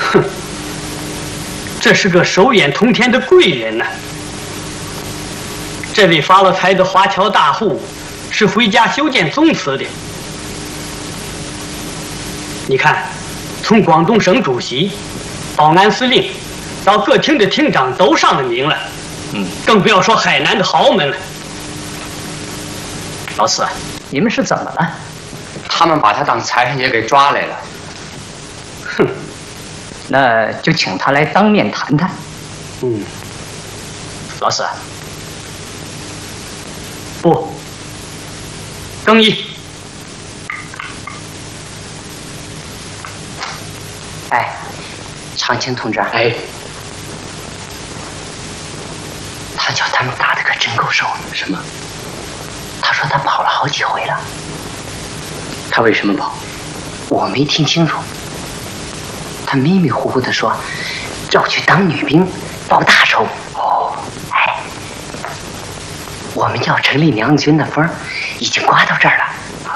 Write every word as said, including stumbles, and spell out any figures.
哼，这是个手眼通天的贵人呐、啊。这位发了财的华侨大户是回家修建宗祠的。你看，从广东省主席、保安司令到各厅的厅长都上了名了。嗯，更不要说海南的豪门了。老四， 你们是怎么了？ 他们把他当财神爷给抓来了。 哼， 那就请他来当面谈谈。 嗯，老四，不，更衣。 哎，长青同志， 哎， 他叫他们打的可真够手。 什么？ 他说他跑了好几回了。 他为什么跑？ 我没听清楚。他迷迷糊糊地说，要去当女兵，报大仇。 哦， 哎，我们要成立娘军的风已经刮到这儿了。